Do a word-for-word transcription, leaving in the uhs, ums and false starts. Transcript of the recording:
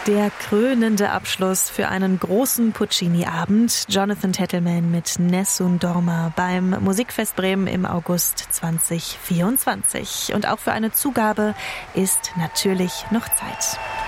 Der krönende Abschluss für einen großen Puccini-Abend. Jonathan Tettelman mit Nessun Dorma beim Musikfest Bremen im August zwanzig vierundzwanzig. Und auch für eine Zugabe ist natürlich noch Zeit.